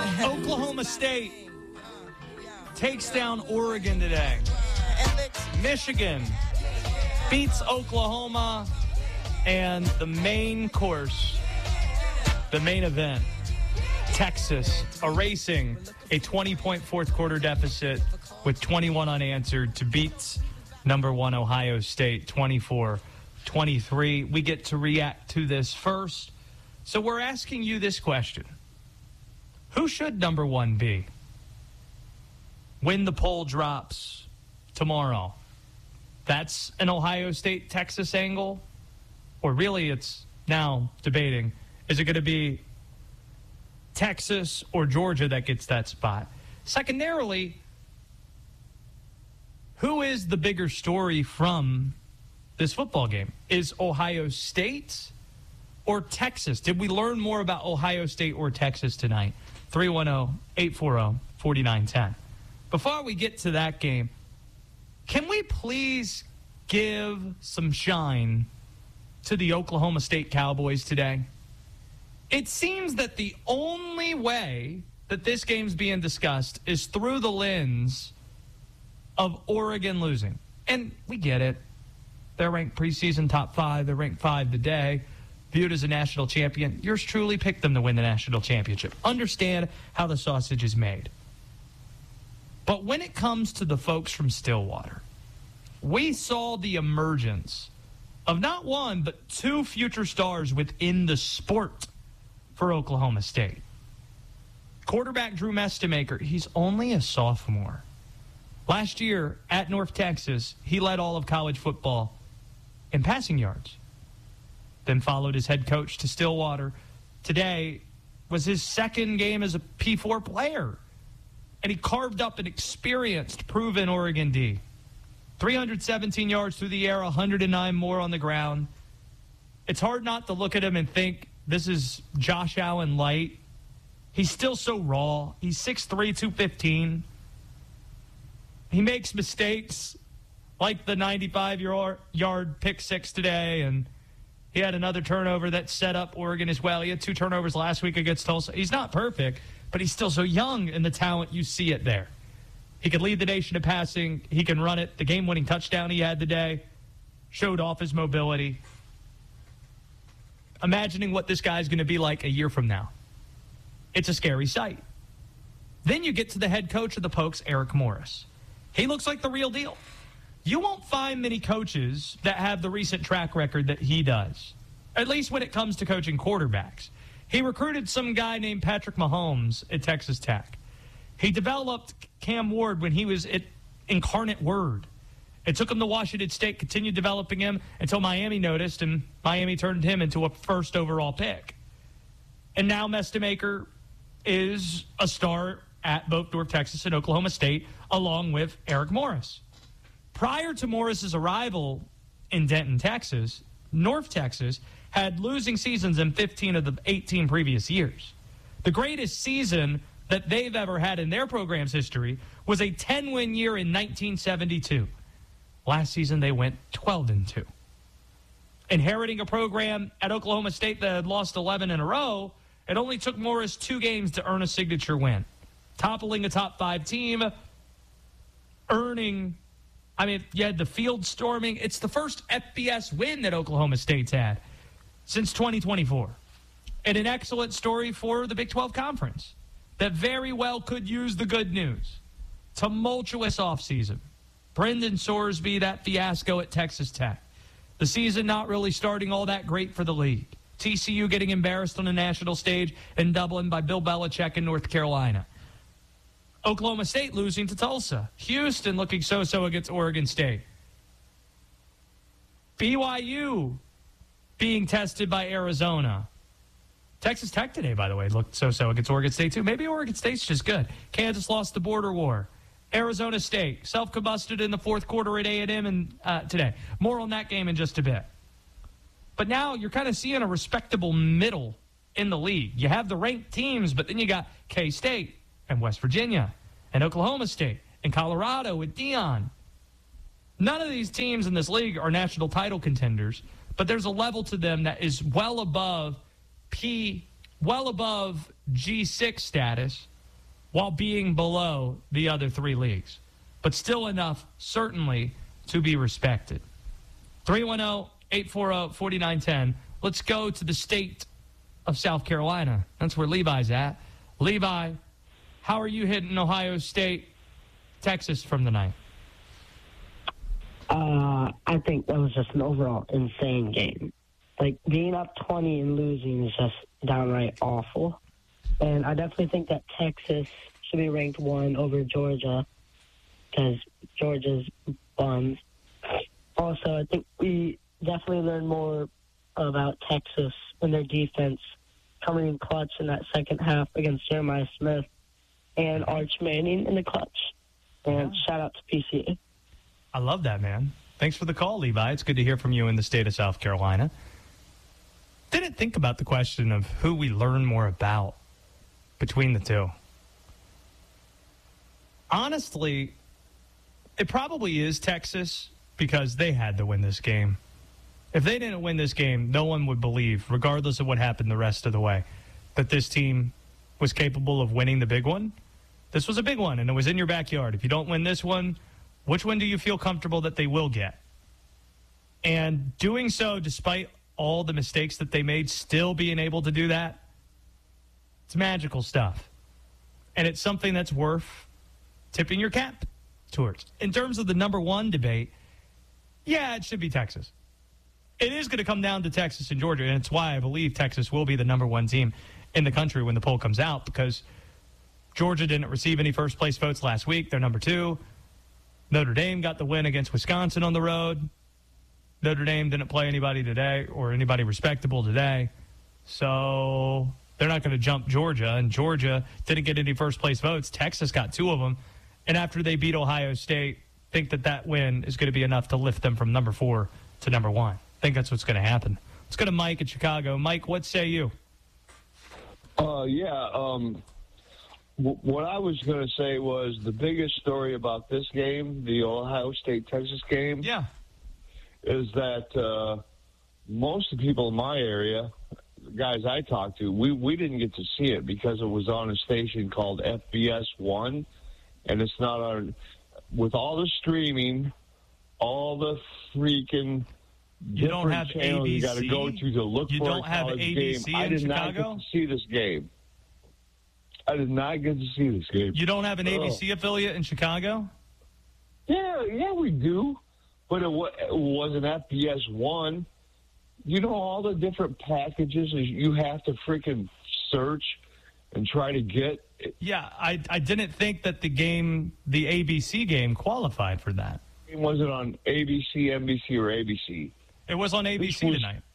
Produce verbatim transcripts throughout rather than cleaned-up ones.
Oklahoma State takes down Oregon today. Michigan beats Oklahoma. And the main course, the main event, Texas erasing a twenty-point fourth quarter deficit with twenty-one unanswered to beat number one Ohio State twenty-four twenty-three. We get to react to this first. So we're asking you this question. Who should number one be when the poll drops tomorrow? That's an Ohio State-Texas angle. Or really, it's now debating, is it going to be Texas or Georgia that gets that spot? Secondarily, who is the bigger story from this football game? Is Ohio State or Texas? Did we learn more about Ohio State or Texas tonight? three one zero, eight four zero, four nine one zero. Before we get to that game, can we please give some shine to the Oklahoma State Cowboys today? It seems that the only way that this game's being discussed is through the lens of Oregon losing. And we get it. They're ranked preseason top five. They're ranked five today, viewed as a national champion. Yours truly picked them to win the national championship. Understand how the sausage is made. But when it comes to the folks from Stillwater, we saw the emergence of not one, but two future stars within the sport for Oklahoma State. Quarterback Drew Mestemaker, he's only a sophomore. Last year at North Texas, he led all of college football in passing yards. Then followed his head coach to Stillwater. Today was his second game as a P four player. And he carved up an experienced, proven Oregon D. three hundred seventeen yards through the air, one hundred nine more on the ground. It's hard not to look at him and think this is Josh Allen light. He's still so raw. He's six three, two fifteen. He makes mistakes like the ninety-five-yard pick six today, and he had another turnover that set up Oregon as well. He had two turnovers last week against Tulsa. He's not perfect, but he's still so young in the talent. You see it there. He could lead the nation in passing. He can run it. The game-winning touchdown he had today showed off his mobility. Imagining what this guy's going to be like a year from now. It's a scary sight. Then you get to the head coach of the Pokes, Eric Morris. He looks like the real deal. You won't find many coaches that have the recent track record that he does, at least when it comes to coaching quarterbacks. He recruited some guy named Patrick Mahomes at Texas Tech. He developed Cam Ward when he was at Incarnate Word. It took him to Washington State, continued developing him until Miami noticed, and Miami turned him into a first overall pick. And now Mestemaker is a star at both North Texas and Oklahoma State, along with Eric Morris. Prior to Morris's arrival in Denton, Texas, North Texas had losing seasons in fifteen of the eighteen previous years. The greatest season that they've ever had in their program's history was a ten-win year in nineteen seventy-two. Last season, they went twelve and two. Inheriting a program at Oklahoma State that had lost eleven in a row, it only took Morris two games to earn a signature win. Toppling a top five team, earning, I mean, you had the field storming. It's the first F B S win that Oklahoma State's had since twenty twenty-four. And an excellent story for the Big twelve Conference that very well could use the good news. Tumultuous offseason. Brendan Sorsby, that fiasco at Texas Tech. The season not really starting all that great for the league. T C U getting embarrassed on the national stage in Dublin by Bill Belichick in North Carolina. Oklahoma State losing to Tulsa. Houston looking so-so against Oregon State. B Y U being tested by Arizona. Texas Tech today, by the way, looked so-so against Oregon State, too. Maybe Oregon State's just good. Kansas lost the border war. Arizona State self-combusted in the fourth quarter at A and M and, uh, today. More on that game in just a bit. But now you're kind of seeing a respectable middle in the league. You have the ranked teams, but then you got K-State and West Virginia and Oklahoma State and Colorado with Deion. None of these teams in this league are national title contenders, but there's a level to them that is well above P, well above G six status while being below the other three leagues, but still enough, certainly, to be respected. three one zero, eight four zero, four nine one zero. Let's go to the state of South Carolina. That's where Levi's at. Levi, how are you hitting Ohio State, Texas from the night? Uh, I think that was just an overall insane game. Like, being up twenty and losing is just downright awful. And I definitely think that Texas should be ranked one over Georgia because Georgia's bums. Also, I think we definitely learned more about Texas and their defense coming in clutch in that second half against Jeremiah Smith and Arch Manning in the clutch. And yeah. Shout out to P C A. I love that, man. Thanks for the call, Levi. It's good to hear from you in the state of South Carolina. Didn't think about the question of who we learn more about between the two. Honestly, it probably is Texas because they had to win this game. If they didn't win this game, no one would believe, regardless of what happened the rest of the way, that this team was capable of winning the big one. This was a big one, and it was in your backyard. If you don't win this one, which one do you feel comfortable that they will get? And doing so, despite all the mistakes that they made, still being able to do that, it's magical stuff. And it's something that's worth tipping your cap towards. In terms of the number one debate, yeah, it should be Texas. It is going to come down to Texas and Georgia, and it's why I believe Texas will be the number one team in the country when the poll comes out, because Georgia didn't receive any first-place votes last week. They're number two. Notre Dame got the win against Wisconsin on the road. Notre Dame didn't play anybody today or anybody respectable today. So they're not going to jump Georgia, and Georgia didn't get any first-place votes. Texas got two of them. And after they beat Ohio State, think that that win is going to be enough to lift them from number four to number one. I think that's what's going to happen. Let's go to Mike in Chicago. Mike, what say you? Uh, yeah, um, w- what I was going to say was the biggest story about this game, the Ohio State-Texas game, yeah, is that uh, most of the people in my area, the guys I talked to, we, we didn't get to see it because it was on a station called F B S one, and it's not on, with all the streaming, all the freaking You don't have channels A B C? you got to go to to look you for don't a have college A B C game. in I did Chicago? not get to see this game. I did not get to see this game. You don't have an oh. A B C affiliate in Chicago? Yeah, yeah, we do. But it, wa- it wasn't F B S one. You know, all the different packages you have to freaking search and try to get. Yeah, I, I didn't think that the game, the A B C game, qualified for that. Was it on A B C, N B C, or A B C? It was on A B C was, tonight.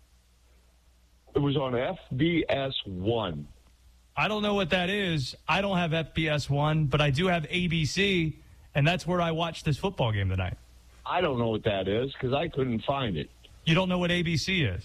It was on F B S one. I don't know what that is. I don't have F B S one, but I do have A B C, and that's where I watched this football game tonight. I don't know what that is because I couldn't find it. You don't know what A B C is?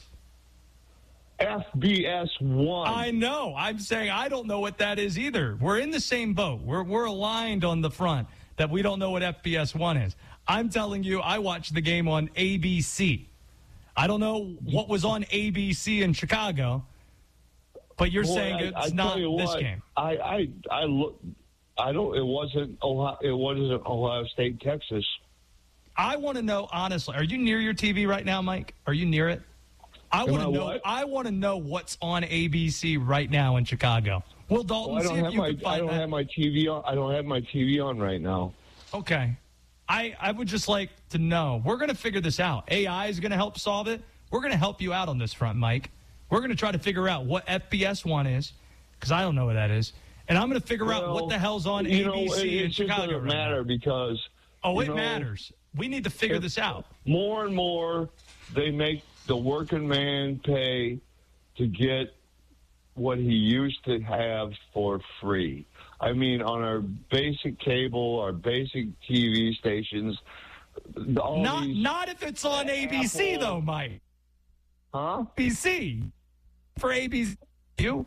F B S one. I know. I'm saying I don't know what that is either. We're in the same boat. We're we're aligned on the front that we don't know what F B S one is. I'm telling you, I watched the game on A B C. I don't know what was on A B C in Chicago, but you're Boy, saying I, it's I not you this what, game. I I I look. I don't. It wasn't Ohio. It wasn't Ohio State, Texas. I want to know honestly. Are you near your T V right now, Mike? Are you near it? I want to know. What? I want to know what's on A B C right now in Chicago. Will Dalton Well, I don't see if have you my. can find I don't that? have my T V on. I don't have my T V on right now. Okay. I, I would just like to know. We're going to figure this out. A I is going to help solve it. We're going to help you out on this front, Mike. We're going to try to figure out what F B S one is, because I don't know what that is. And I'm going to figure well, out what the hell's on you A B C know, it, in it Chicago doesn't right matter now. because. Oh, it know, matters. We need to figure this out. More and more, they make the working man pay to get what he used to have for free. I mean, on our basic cable, our basic T V stations. All Not these not if it's on A B C, Apple- though, Mike. Huh? A B C. For A B C. You?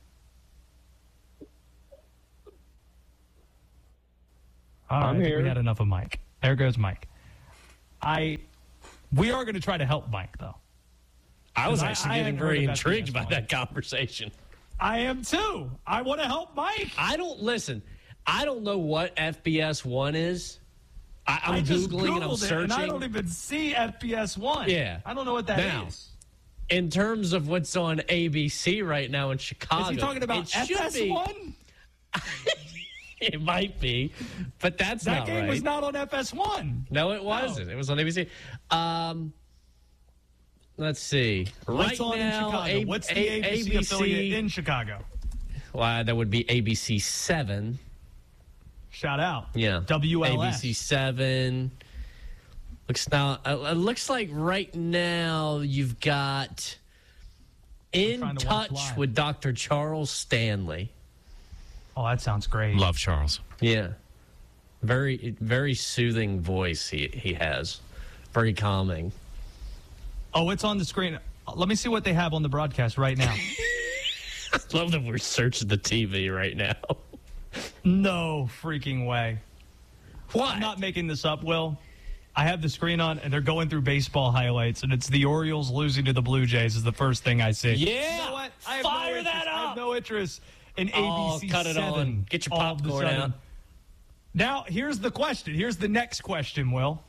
All right, I'm I think here. we had enough of Mike. There goes Mike. I. We are going to try to help Mike, though. I was I- actually I getting hadn't heard very about intrigued the by F one. that conversation. I am too. I want to help Mike. I don't listen. I don't know what F B S one is. I, I'm I just Googling and I'm Googled it, searching. and I don't even see F B S one. Yeah. I don't know what that Now, is. In terms of what's on A B C right now in Chicago. Is he talking about it F should S be- one? It might be, but that's That not game right. was not on F S one. No, it wasn't. It was on A B C. Um, let's see. What's right on now, in Chicago? A- What's the A- A B C, affiliate in Chicago? Well, that would be A B C seven. Shout out. Yeah. W L S. A B C seven. Looks now. Uh, it looks like right now you've got In trying to watch Touch live. with Doctor Charles Stanley. Oh, that sounds great. Love Charles. Yeah. Very, very soothing voice he, he has. Very calming. Oh, it's on the screen. Let me see what they have on the broadcast right now. I love that we're searching the T V right now. No freaking way. What? I'm not making this up, Will. I have the screen on, and they're going through baseball highlights, and it's the Orioles losing to the Blue Jays is the first thing I see. Yeah. You know what? I have Fire no interest. that I have up. no interest in Oh, A B C cut it seven. on. Get your all of a popcorn sudden. out. Now, here's the question. Here's the next question, Will.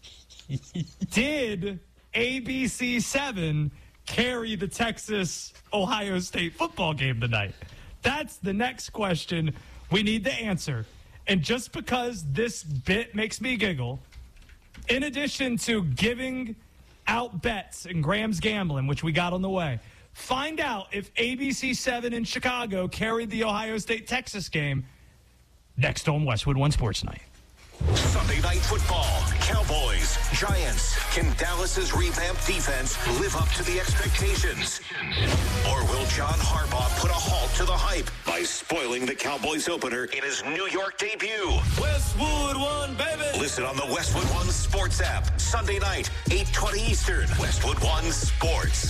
Did A B C seven carry the Texas-Ohio State football game tonight? That's the next question we need to answer. And just because this bit makes me giggle, in addition to giving out bets and Graham's Gambling, which we got on the way, find out if A B C seven in Chicago carried the Ohio State-Texas game next on Westwood One Sports Night. Sunday Night Football. Cowboys, Giants. Can Dallas's revamped defense live up to the expectations? Or will John Harbaugh put a halt to the hype by spoiling the Cowboys opener in his New York debut? Westwood One, baby. Listen on the Westwood One Sports app. Sunday night, eight twenty Eastern. Westwood One Sports.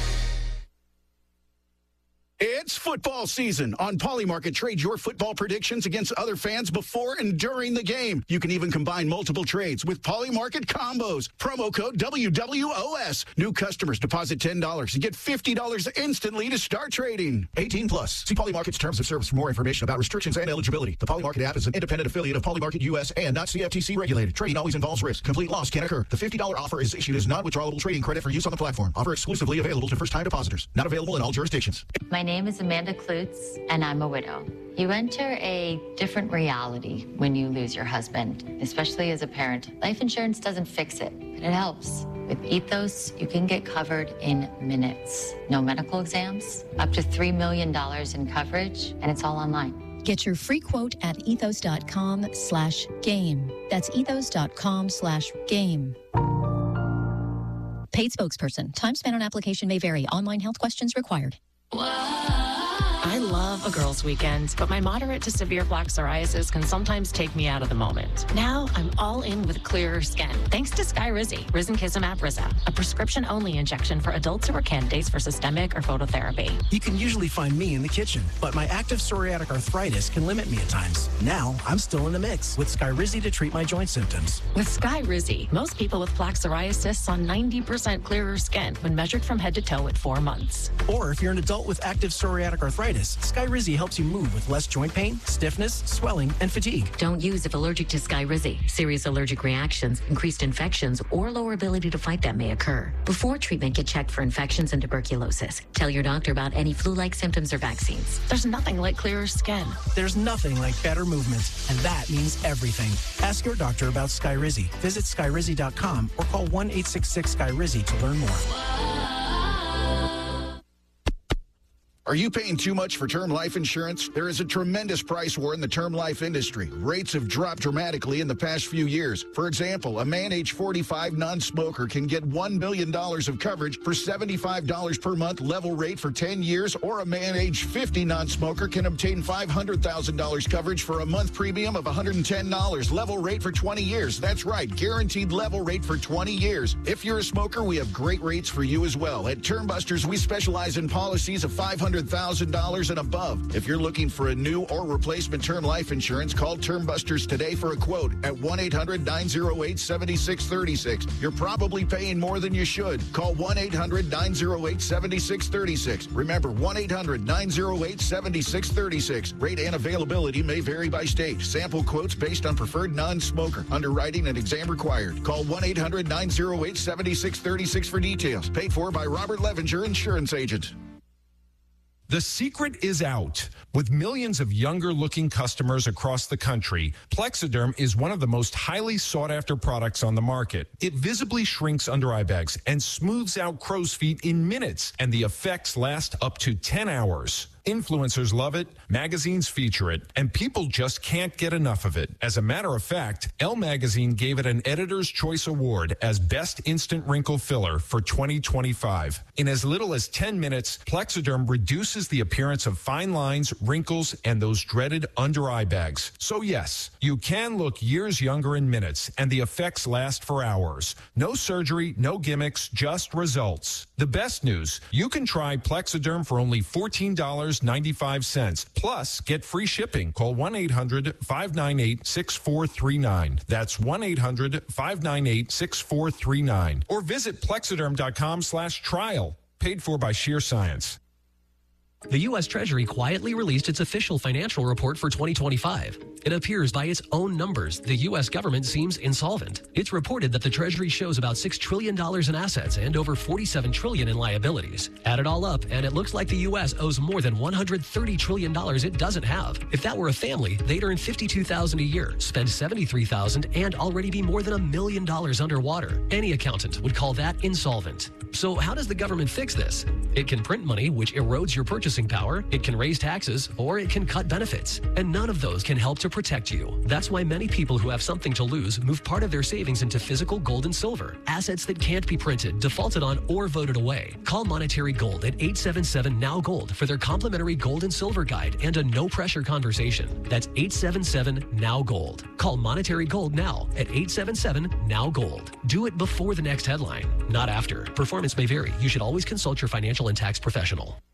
It's football season. On Polymarket, trade your football predictions against other fans before and during the game. You can even combine multiple trades with Polymarket combos. Promo code W W O S. New customers deposit ten dollars and get fifty dollars instantly to start trading. eighteen plus. See Polymarket's terms of service for more information about restrictions and eligibility. The Polymarket app is an independent affiliate of Polymarket U S and not C F T C regulated. Trading always involves risk. Complete loss can occur. The fifty dollars offer is issued as non-withdrawable trading credit for use on the platform. Offer exclusively available to first-time depositors. Not available in all jurisdictions. My name is Amanda Klutz, and I'm a widow. You enter a different reality when you lose your husband, especially as a parent. Life insurance doesn't fix it, but it helps. With Ethos, you can get covered in minutes. No medical exams, up to three million dollars in coverage, and it's all online. Get your free quote at ethos.com slash game. That's ethos.com slash game. Paid spokesperson. Time spent on application may vary. Online health questions required. I love a girls' weekend, but my moderate to severe plaque psoriasis can sometimes take me out of the moment. Now I'm all in with clearer skin, thanks to Skyrizi, Risankizumab Riza, a prescription-only injection for adults who are candidates for systemic or phototherapy. You can usually find me in the kitchen, but my active psoriatic arthritis can limit me at times. Now I'm still in the mix with Skyrizi to treat my joint symptoms. With Skyrizi, most people with plaque psoriasis saw ninety percent clearer skin when measured from head to toe at four months. Or if you're an adult with active psoriatic arthritis, Skyrizi helps you move with less joint pain, stiffness, swelling, and fatigue. Don't use if allergic to Skyrizi. Serious allergic reactions, increased infections, or lower ability to fight them may occur. Before treatment, get checked for infections and tuberculosis. Tell your doctor about any flu-like symptoms or vaccines. There's nothing like clearer skin. There's nothing like better movement, and that means everything. Ask your doctor about Skyrizi. Visit skyrizi dot com or call one eight six six Skyrizi to learn more. Are you paying too much for term life insurance? There is a tremendous price war in the term life industry. Rates have dropped dramatically in the past few years. For example, a man age forty-five non-smoker can get one million dollars of coverage for seventy-five dollars per month level rate for ten years, or a man age fifty non-smoker can obtain five hundred thousand dollars coverage for a month premium of one hundred ten dollars level rate for twenty years. That's right, guaranteed level rate for twenty years. If you're a smoker, we have great rates for you as well. At Term Busters, we specialize in policies of five hundred hundred thousand dollars and above. If you're looking for a new or replacement term life insurance, call Term Busters today for a quote at one eight hundred nine oh eight seven six three six. You're probably paying more than you should. Call one eight hundred nine oh eight seven six three six. Remember, one eight hundred nine oh eight seven six three six. Rate and availability may vary by state. Sample quotes based on preferred non-smoker. Underwriting and exam required. Call one eight hundred nine oh eight seven six three six for details. Paid for by Robert Levinger, insurance agent. The secret is out. With millions of younger-looking customers across the country, Plexiderm is one of the most highly sought-after products on the market. It visibly shrinks under-eye bags and smooths out crow's feet in minutes, and the effects last up to ten hours. Influencers love it, magazines feature it, and people just can't get enough of it. As a matter of fact, Elle Magazine gave it an Editor's Choice Award as Best Instant Wrinkle Filler for twenty twenty-five. In as little as ten minutes, Plexiderm reduces the appearance of fine lines, wrinkles, and those dreaded under-eye bags. So yes, you can look years younger in minutes, and the effects last for hours. No surgery, no gimmicks, just results. The best news, you can try Plexiderm for only fourteen dollars and ninety-five cents. Plus, get free shipping. Call one eight hundred five nine eight six four three nine. That's one eight hundred five nine eight six four three nine. Or visit plexiderm.com slash trial. Paid for by Sheer Science. The U S Treasury quietly released its official financial report for twenty twenty-five. It appears by its own numbers, the U S government seems insolvent. It's reported that the Treasury shows about six trillion dollars in assets and over forty-seven trillion dollars in liabilities. Add it all up, and it looks like the U S owes more than one hundred thirty trillion dollars it doesn't have. If that were a family, they'd earn fifty-two thousand dollars a year, spend seventy-three thousand dollars, and already be more than a million dollars underwater. Any accountant would call that insolvent. So how does the government fix this? It can print money, which erodes your purchasing power, it can raise taxes, or it can cut benefits. And none of those can help to protect you. That's why many people who have something to lose move part of their savings into physical gold and silver, assets that can't be printed, defaulted on, or voted away. Call Monetary Gold at eight seven seven N O W Gold for their complimentary gold and silver guide and a no-pressure conversation. That's eight seven seven N O W Gold. Call Monetary Gold now at eight seven seven N O W Gold. Do it before the next headline, not after. Performance may vary. You should always consult your financial and tax professional.